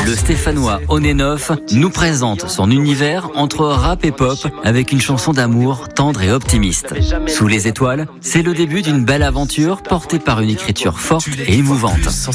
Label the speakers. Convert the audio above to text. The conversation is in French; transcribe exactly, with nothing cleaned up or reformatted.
Speaker 1: Le Stéphanois Onenov nous présente son univers entre rap et pop avec une chanson d'amour tendre et optimiste. Sous les étoiles, c'est le début d'une belle aventure portée par une écriture forte et émouvante.